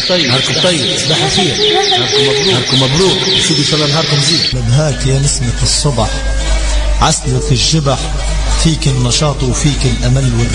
طيب صباح الخير، نهاركم مبروك، سيدي صلى نهاركم زين. نبهاك يا نسمة الصبح، عسلك الجبح، فيك النشاط وفيك الأمل